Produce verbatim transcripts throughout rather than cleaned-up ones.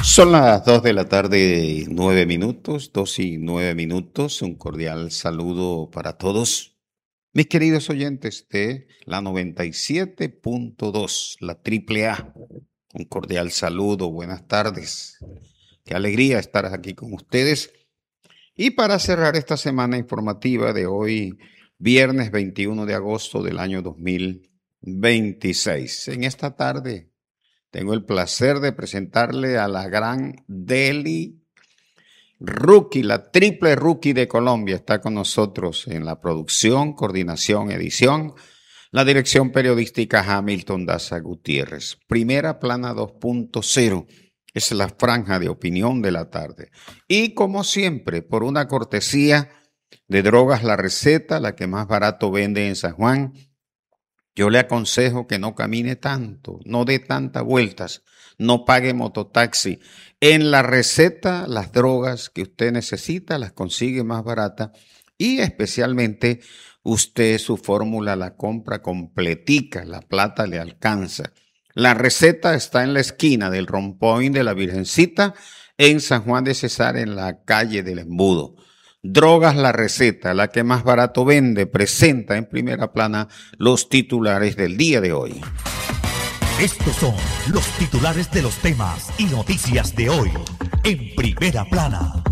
Son las dos de la tarde, nueve minutos, dos y nueve minutos. Un cordial saludo para todos, mis queridos oyentes de la noventa y siete punto dos, la triple A. Un cordial saludo, buenas tardes. Qué alegría estar aquí con ustedes. Y para cerrar esta semana informativa de hoy, viernes veintiuno de agosto del año dos mil veintiséis. En esta tarde tengo el placer de presentarle a la gran Deli Rookie, la triple rookie de Colombia. Está con nosotros en la producción, coordinación, edición, la dirección periodística Hamilton Daza Gutiérrez. Primera plana dos punto cero. Es la franja de opinión de la tarde. Y como siempre, por una cortesía de Drogas La Receta, la que más barato vende en San Juan, yo le aconsejo que no camine tanto, no dé tantas vueltas, no pague mototaxi. En La Receta, las drogas que usted necesita las consigue más baratas y especialmente usted su fórmula la compra completica, la plata le alcanza. La Receta está en la esquina del Rompoint de la Virgencita en San Juan de Cesar, en la calle del Embudo. Drogas La Receta, la que más barato vende, presenta en primera plana los titulares del día de hoy. Estos son los titulares de los temas y noticias de hoy en primera plana.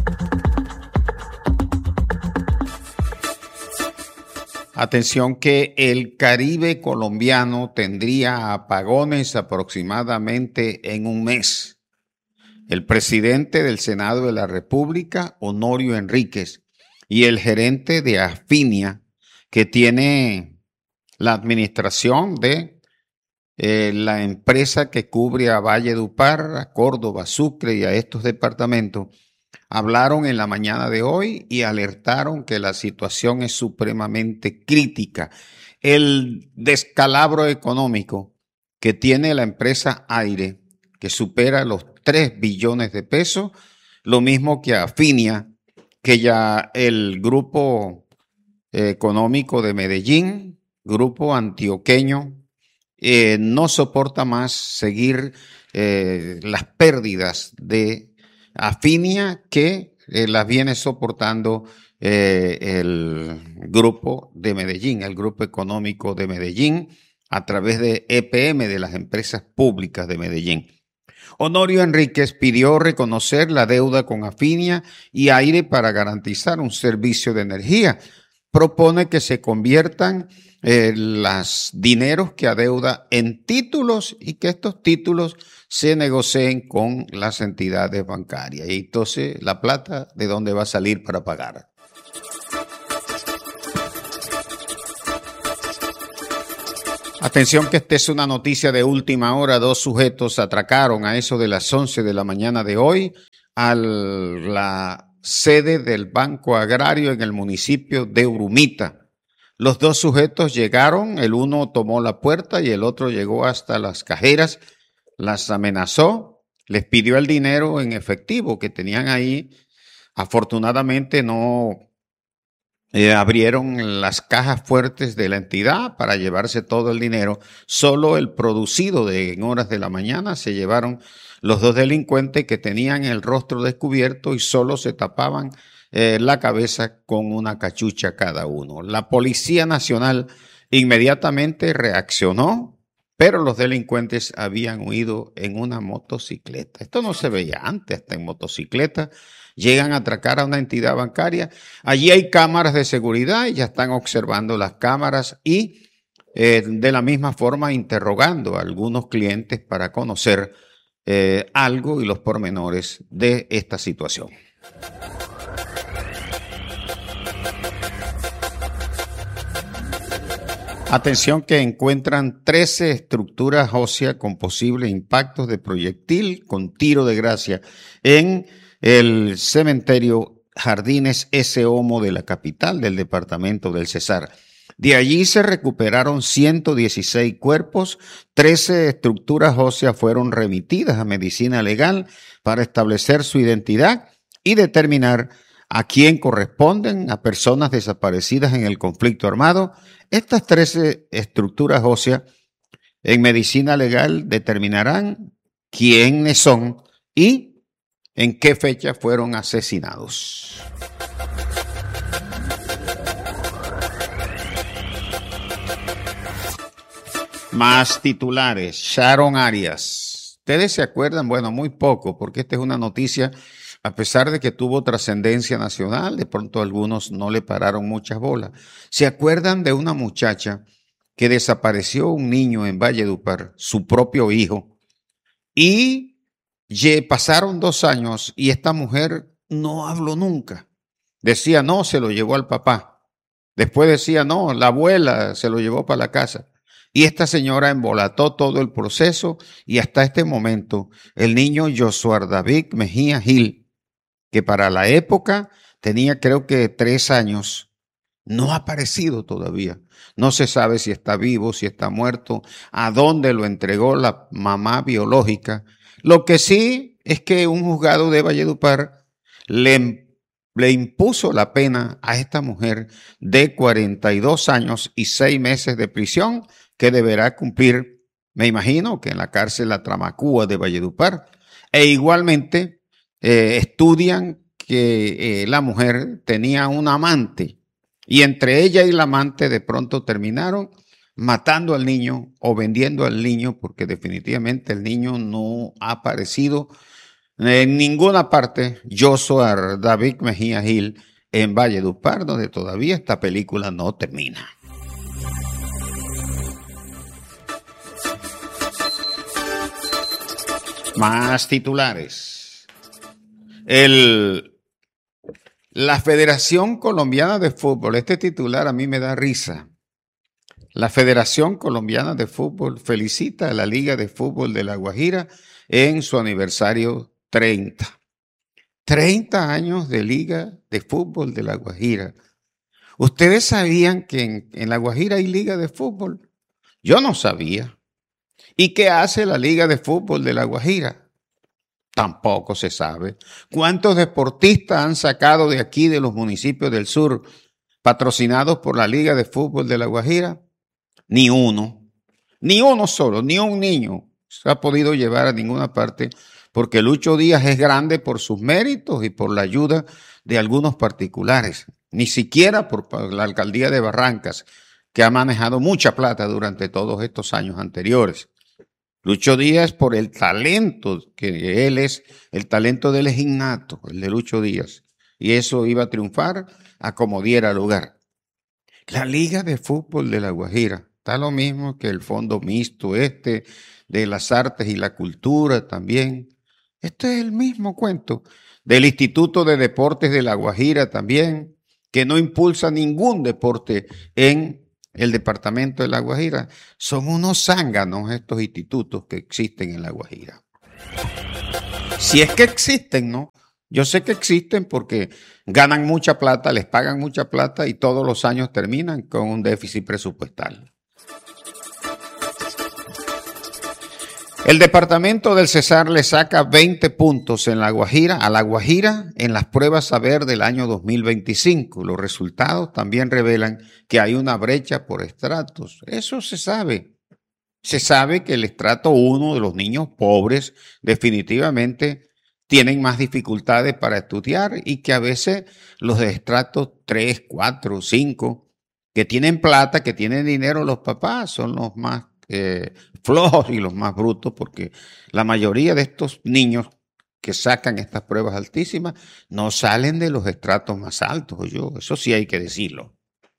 Atención que el Caribe colombiano tendría apagones aproximadamente en un mes. El presidente del Senado de la República, Honorio Enríquez, y el gerente de Afinia, que tiene la administración de eh, la empresa que cubre a Valledupar, a Córdoba, Sucre y a estos departamentos, hablaron en la mañana de hoy y alertaron que la situación es supremamente crítica. El descalabro económico que tiene la empresa Aire, que supera los tres billones de pesos, lo mismo que Afinia, que ya el grupo económico de Medellín, grupo antioqueño, eh, no soporta más seguir eh, las pérdidas de Afinia que eh, las viene soportando eh, el grupo de Medellín, el grupo económico de Medellín, a través de E P M, de las empresas públicas de Medellín. Honorio Enríquez pidió reconocer la deuda con Afinia y Aire para garantizar un servicio de energía. Propone que se conviertan eh, los dineros que adeuda en títulos y que estos títulos se negocien con las entidades bancarias. Y entonces, ¿la plata de dónde va a salir para pagar? Atención que esta es una noticia de última hora. Dos sujetos atracaron a eso de las once de la mañana de hoy a la sede del Banco Agrario en el municipio de Urumita. Los dos sujetos llegaron, el uno tomó la puerta y el otro llegó hasta las cajeras, las amenazó, les pidió el dinero en efectivo que tenían ahí. Afortunadamente no Eh, abrieron las cajas fuertes de la entidad para llevarse todo el dinero. Solo el producido de en horas de la mañana se llevaron los dos delincuentes que tenían el rostro descubierto y solo se tapaban eh, la cabeza con una cachucha cada uno. La Policía Nacional inmediatamente reaccionó, pero los delincuentes habían huido en una motocicleta. Esto no se veía antes, hasta en motocicleta. Llegan a atracar a una entidad bancaria. Allí hay cámaras de seguridad y ya están observando las cámaras y eh, de la misma forma interrogando a algunos clientes para conocer eh, algo y los pormenores de esta situación. Atención que encuentran trece estructuras óseas con posibles impactos de proyectil con tiro de gracia en el cementerio Jardines S. Homo de la capital del departamento del Cesar. De allí se recuperaron ciento dieciséis cuerpos, trece estructuras óseas fueron remitidas a medicina legal para establecer su identidad y determinar a quién corresponden, a personas desaparecidas en el conflicto armado. Estas trece estructuras óseas en medicina legal determinarán quiénes son y en qué fecha fueron asesinados. Más titulares. Sharon Arias. ¿Ustedes se acuerdan? Bueno, muy poco, porque esta es una noticia, a pesar de que tuvo trascendencia nacional, de pronto algunos no le pararon muchas bolas. ¿Se acuerdan de una muchacha que desapareció un niño en Valledupar, su propio hijo, y pasaron dos años y esta mujer no habló nunca? Decía, no, se lo llevó al papá. Después decía, no, la abuela se lo llevó para la casa. Y esta señora embolató todo el proceso y hasta este momento el niño Joshua David Mejía Gil, que para la época tenía creo que tres años, no ha aparecido todavía. No se sabe si está vivo, si está muerto, a dónde lo entregó la mamá biológica. Lo que sí es que un juzgado de Valledupar le, le impuso la pena a esta mujer de cuarenta y dos años y seis meses de prisión que deberá cumplir, me imagino, que en la cárcel La Tramacúa de Valledupar. E igualmente eh, estudian que eh, la mujer tenía un amante y entre ella y la amante de pronto terminaron matando al niño o vendiendo al niño, porque definitivamente el niño no ha aparecido en ninguna parte. Joshua David Mejía Gil en Valledupar, donde todavía esta película no termina. Más titulares. El, la Federación Colombiana de Fútbol, este titular a mí me da risa. La Federación Colombiana de Fútbol felicita a la Liga de Fútbol de La Guajira en su aniversario treinta. treinta años de Liga de Fútbol de La Guajira. ¿Ustedes sabían que en, en La Guajira hay Liga de Fútbol? Yo no sabía. ¿Y qué hace la Liga de Fútbol de La Guajira? Tampoco se sabe. ¿Cuántos deportistas han sacado de aquí, de los municipios del sur, patrocinados por la Liga de Fútbol de La Guajira? Ni uno. Ni uno solo, ni un niño se ha podido llevar a ninguna parte, porque Lucho Díaz es grande por sus méritos y por la ayuda de algunos particulares. Ni siquiera por la alcaldía de Barrancas, que ha manejado mucha plata durante todos estos años anteriores. Lucho Díaz, por el talento que él es, el talento de él es innato, el de Lucho Díaz. Y eso iba a triunfar a como diera lugar. La Liga de Fútbol de La Guajira, está lo mismo que el Fondo Mixto este de las Artes y la Cultura también. Este es el mismo cuento del Instituto de Deportes de La Guajira también, que no impulsa ningún deporte en el departamento de La Guajira. Son unos zánganos estos institutos que existen en La Guajira. Si es que existen, ¿no? Yo sé que existen porque ganan mucha plata, les pagan mucha plata y todos los años terminan con un déficit presupuestal. El departamento del Cesar le saca veinte puntos en La Guajira, a La Guajira en las pruebas saber del año dos mil veinticinco. Los resultados también revelan que hay una brecha por estratos. Eso se sabe. Se sabe que el estrato uno de los niños pobres definitivamente tienen más dificultades para estudiar y que a veces los de estratos tres, cuatro, cinco, que tienen plata, que tienen dinero, los papás son los más Eh, flojos y los más brutos, porque la mayoría de estos niños que sacan estas pruebas altísimas no salen de los estratos más altos. Yo, eso sí hay que decirlo.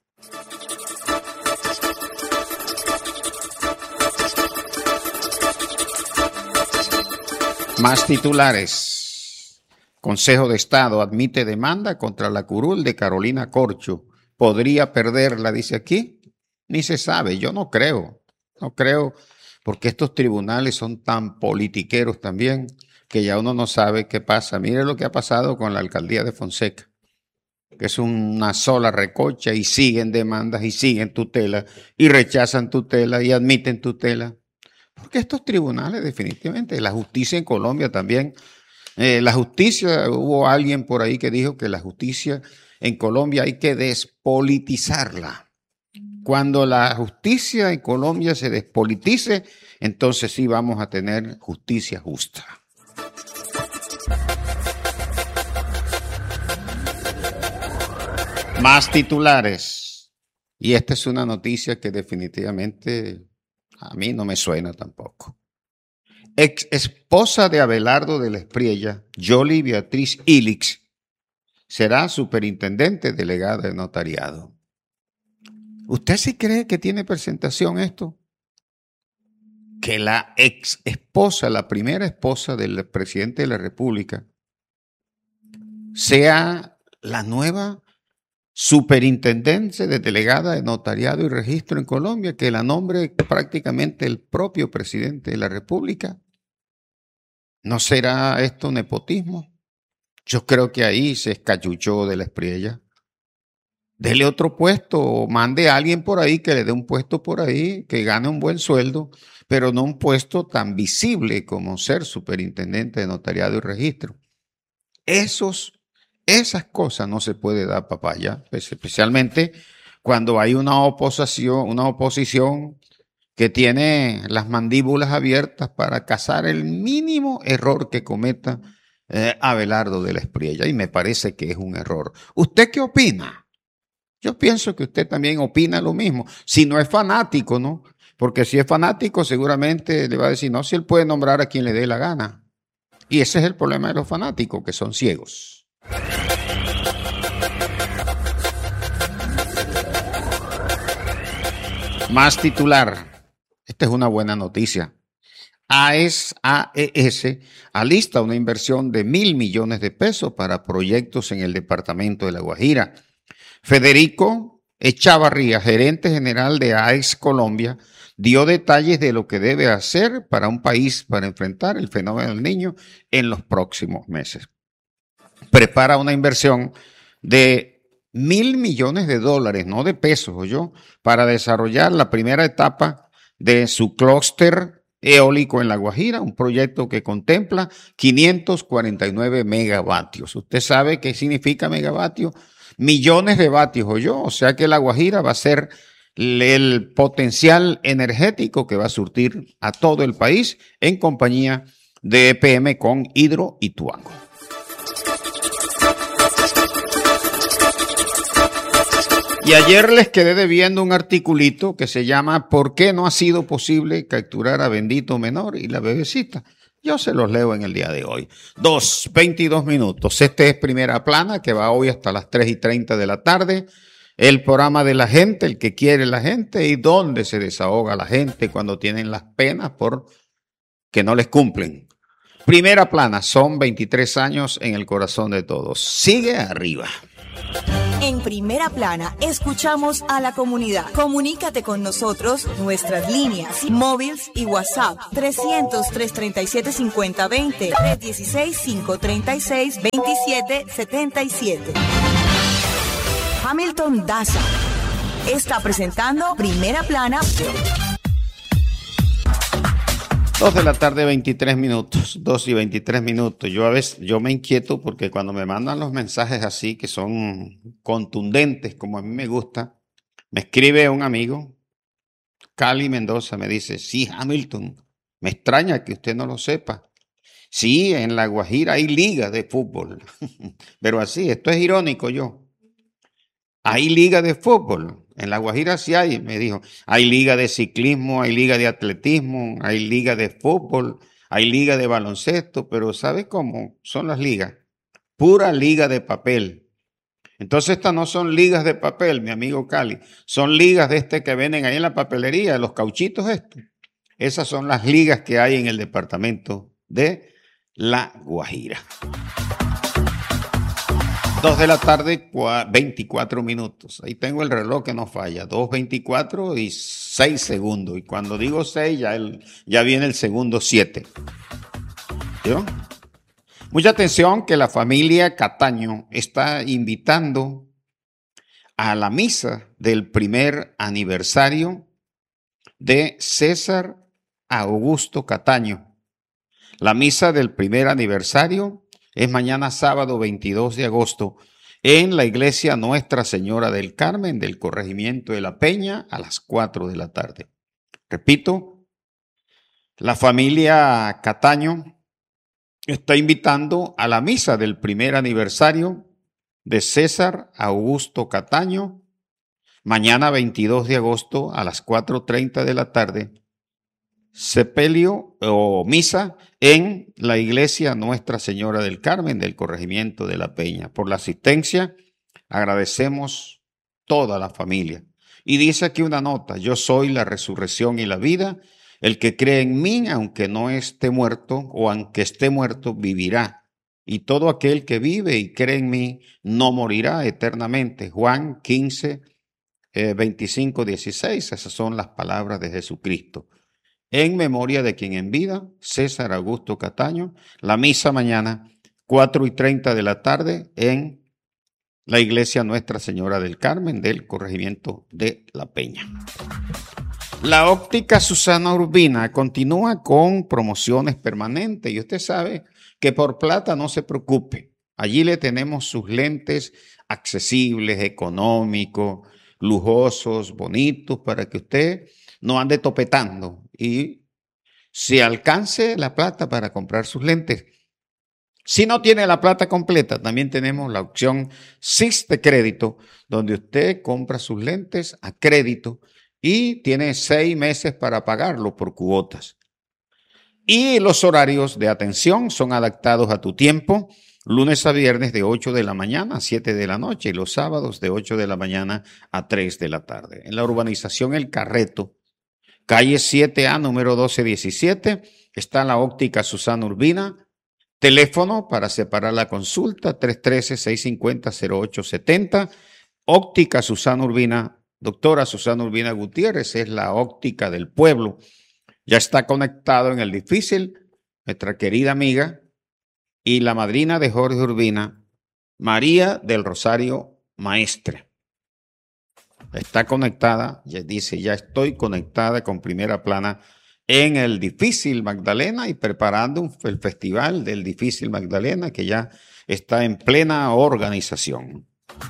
Más titulares. Consejo de Estado admite demanda contra la curul de Carolina Corcho. ¿Podría perderla, dice aquí? Ni se sabe, yo no creo. No creo, porque estos tribunales son tan politiqueros también que ya uno no sabe qué pasa. Mire lo que ha pasado con la alcaldía de Fonseca, que es una sola recocha y siguen demandas y siguen tutela y rechazan tutela y admiten tutela. Porque estos tribunales definitivamente, la justicia en Colombia también, eh, la justicia, hubo alguien por ahí que dijo que la justicia en Colombia hay que despolitizarla. Cuando la justicia en Colombia se despolitice, entonces sí vamos a tener justicia justa. Más titulares. Y esta es una noticia que definitivamente a mí no me suena tampoco. Ex esposa de Abelardo de la Espriella, Yoli Beatriz Ilix, será superintendente delegada de notariado. ¿Usted sí cree que tiene presentación esto? Que la ex esposa, la primera esposa del presidente de la República, sea la nueva superintendente de delegada de notariado y registro en Colombia, que la nombre prácticamente el propio presidente de la República. ¿No será esto nepotismo? Yo creo que ahí se escachuchó de la Espriella. Dele otro puesto o mande a alguien por ahí que le dé un puesto por ahí, que gane un buen sueldo, pero no un puesto tan visible como ser superintendente de notariado y registro. Esos, esas cosas no se puede dar papaya, pues especialmente cuando hay una oposición, una oposición que tiene las mandíbulas abiertas para cazar el mínimo error que cometa eh, Abelardo de la Espriella, y me parece que es un error. ¿Usted qué opina? Yo pienso que usted también opina lo mismo, si no es fanático, ¿no? Porque si es fanático seguramente le va a decir, no, si él puede nombrar a quien le dé la gana. Y ese es el problema de los fanáticos, que son ciegos. Más titular. Esta es una buena noticia. A E S alista una inversión de mil millones de pesos para proyectos en el departamento de La Guajira. Federico Echavarría, gerente general de A E S Colombia, dio detalles de lo que debe hacer para un país para enfrentar el fenómeno del Niño en los próximos meses. Prepara una inversión de mil millones de dólares, no de pesos, ¿oyó?, para desarrollar la primera etapa de su clúster eólico en La Guajira, un proyecto que contempla quinientos cuarenta y nueve megavatios. ¿Usted sabe qué significa megavatio? Millones de vatios, ¿oyó? O sea que La Guajira va a ser el potencial energético que va a surtir a todo el país en compañía de E P M con Hidro Ituango. Y ayer les quedé debiendo un articulito que se llama ¿Por qué no ha sido posible capturar a Bendito Menor y la bebecita? Yo se los leo en el día de hoy. Dos, veintidós minutos. Este es Primera Plana, que va hoy hasta las tres y treinta de la tarde. El programa de la gente, el que quiere la gente y donde se desahoga la gente cuando tienen las penas por que no les cumplen. Primera Plana, son veintitrés años en el corazón de todos. Sigue arriba. En Primera Plana, escuchamos a la comunidad. Comunícate con nosotros, nuestras líneas, móviles y WhatsApp, trescientos, trescientos treinta y siete, cincuenta veinte, trescientos dieciséis, cinco treinta y seis, veintisiete setenta y siete. Hamilton Daza está presentando Primera Plana. Dos de la tarde, veintitrés minutos, dos y veintitrés minutos. Yo a veces, yo me inquieto porque cuando me mandan los mensajes así, que son contundentes, como a mí me gusta, me escribe un amigo, Cali Mendoza, me dice, sí, Hamilton, me extraña que usted no lo sepa. Sí, en La Guajira hay ligas de fútbol, pero así, esto es irónico yo. Hay liga de fútbol. En La Guajira sí hay, me dijo. Hay liga de ciclismo, hay liga de atletismo, hay liga de fútbol, hay liga de baloncesto, pero ¿sabe cómo son las ligas? Pura liga de papel. Entonces estas no son ligas de papel, mi amigo Cali. Son ligas de este que venden ahí en la papelería, los cauchitos estos. Esas son las ligas que hay en el departamento de La Guajira. Dos de la tarde, veinticuatro minutos. Ahí tengo el reloj que no falla. Dos veinticuatro y seis segundos. Y cuando digo seis, ya, el, ya viene el segundo siete. ¿Yo? Mucha atención que la familia Cataño está invitando a la misa del primer aniversario de César Augusto Cataño. La misa del primer aniversario es mañana sábado veintidós de agosto en la iglesia Nuestra Señora del Carmen del Corregimiento de La Peña a las cuatro de la tarde. Repito, la familia Cataño está invitando a la misa del primer aniversario de César Augusto Cataño, mañana veintidós de agosto a las cuatro treinta de la tarde, sepelio o misa en la iglesia Nuestra Señora del Carmen del Corregimiento de La Peña. Por la asistencia agradecemos toda la familia. Y dice aquí una nota: yo soy la resurrección y la vida. El que cree en mí, aunque no esté muerto, o aunque esté muerto, vivirá. Y todo aquel que vive y cree en mí, no morirá eternamente. Juan quince, eh, veinticinco, dieciséis. Esas son las palabras de Jesucristo. En memoria de quien en vida, César Augusto Cataño, la misa mañana, cuatro y treinta de la tarde, en la iglesia Nuestra Señora del Carmen del Corregimiento de La Peña. La óptica Susana Urbina continúa con promociones permanentes y usted sabe que por plata no se preocupe. Allí le tenemos sus lentes accesibles, económicos, lujosos, bonitos, para que usted no ande topetando y se alcance la plata para comprar sus lentes. Si no tiene la plata completa, también tenemos la opción S I S de crédito, donde usted compra sus lentes a crédito y tiene seis meses para pagarlo por cuotas. Y los horarios de atención son adaptados a tu tiempo, lunes a viernes de ocho de la mañana a siete de la noche y los sábados de ocho de la mañana a tres de la tarde. En la urbanización El Carreto, calle siete A, número doce diecisiete, está la óptica Susana Urbina. Teléfono para separar la consulta, tres uno tres, seis cinco cero, cero ocho siete cero. Óptica Susana Urbina. Doctora Susana Urbina Gutiérrez es la óptica del pueblo. Ya está conectado en el difícil nuestra querida amiga y la madrina de Jorge Urbina, María del Rosario Maestre. Está conectada, ya dice, ya estoy conectada con Primera Plana en el Difícil Magdalena y preparando el festival del Difícil Magdalena que ya está en plena organización.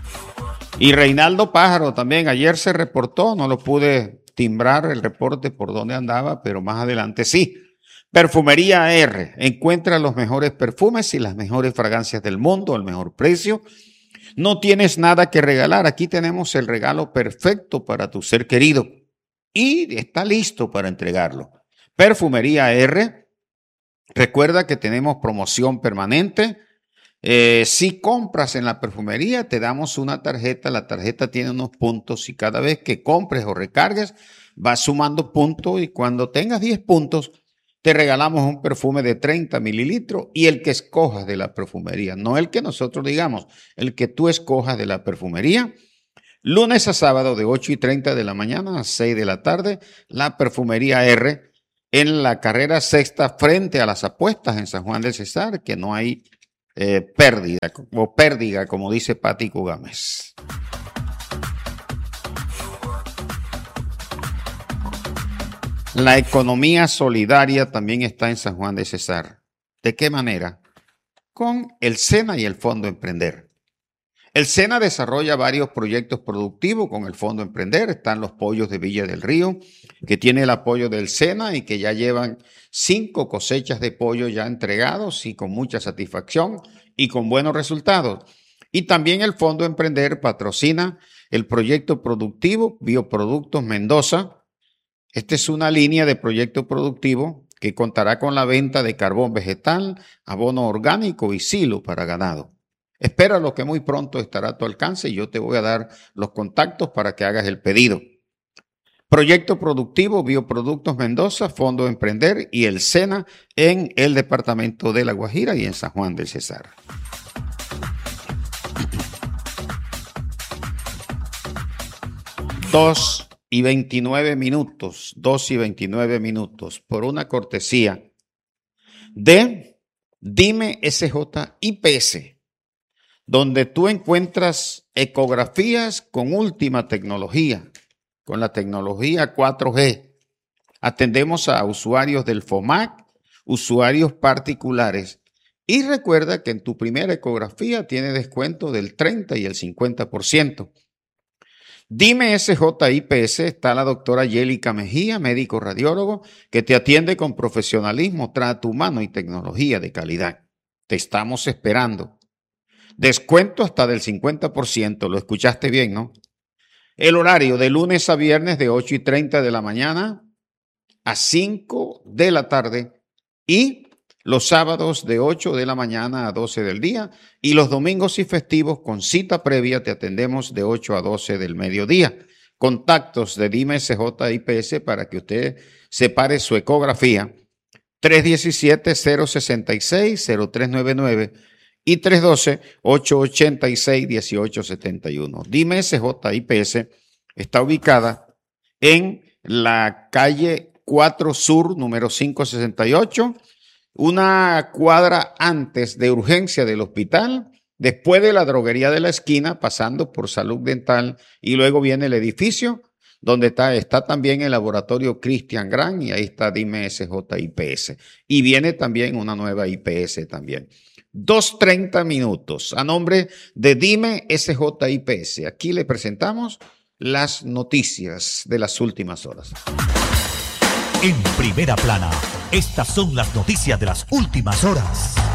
Y Reinaldo Pájaro también ayer se reportó, no lo pude timbrar el reporte por dónde andaba, pero más adelante sí. Perfumería R, encuentra los mejores perfumes y las mejores fragancias del mundo al mejor precio. No tienes nada que regalar, aquí tenemos el regalo perfecto para tu ser querido y está listo para entregarlo. Perfumería R, recuerda que tenemos promoción permanente. Eh, si compras en la perfumería, te damos una tarjeta. La tarjeta tiene unos puntos y cada vez que compres o recargues, vas sumando puntos y cuando tengas diez puntos, te regalamos un perfume de treinta mililitros y el que escojas de la perfumería, no el que nosotros digamos, el que tú escojas de la perfumería. Lunes a sábado de ocho y treinta de la mañana a seis de la tarde, la Perfumería R en la carrera sexta frente a las apuestas en San Juan del Cesar, que no hay eh, pérdida o pérdida, como dice Pático Gámez. La economía solidaria también está en San Juan de Cesar. ¿De qué manera? Con el SENA y el Fondo Emprender. El SENA desarrolla varios proyectos productivos con el Fondo Emprender. Están los pollos de Villa del Río, que tiene el apoyo del SENA y que ya llevan cinco cosechas de pollo ya entregados y con mucha satisfacción y con buenos resultados. Y también el Fondo Emprender patrocina el proyecto productivo Bioproductos Mendoza. Esta es una línea de proyecto productivo que contará con la venta de carbón vegetal, abono orgánico y silo para ganado. Espéralo que muy pronto estará a tu alcance y yo te voy a dar los contactos para que hagas el pedido. Proyecto productivo Bioproductos Mendoza, Fondo Emprender y el SENA en el departamento de La Guajira y en San Juan del Cesar. Dos y veintinueve minutos, dos y veintinueve minutos, por una cortesía de Dime S J I P S, donde tú encuentras ecografías con última tecnología, con la tecnología cuatro G. Atendemos a usuarios del FOMAC, usuarios particulares. Y recuerda que en tu primera ecografía tiene descuento del treinta y el cincuenta por ciento. Dime S J I P S, está la doctora Yélica Mejía, médico radiólogo, que te atiende con profesionalismo, trato humano y tecnología de calidad. Te estamos esperando. Descuento hasta del cincuenta por ciento. Lo escuchaste bien, ¿no? El horario de lunes a viernes de ocho y treinta de la mañana a cinco de la tarde y los sábados de ocho de la mañana a doce del día y los domingos y festivos con cita previa te atendemos de ocho a doce del mediodía. Contactos de Dime S J I P S para que usted separe su ecografía tres uno siete, cero seis seis, cero tres nueve nueve y tres uno dos, ocho ocho seis, uno ocho siete uno. Dime S J I P S está ubicada en la calle cuatro Sur, número quinientos sesenta y ocho, una cuadra antes de urgencia del hospital, después de la droguería de la esquina, pasando por Salud Dental, y luego viene el edificio donde está, está también el laboratorio Christian Gran, y ahí está Dime S J I P S. Y viene también una nueva I P S también. dos treinta minutos a nombre de Dime S J I P S. Aquí le presentamos las noticias de las últimas horas. En Primera Plana, estas son las noticias de las últimas horas.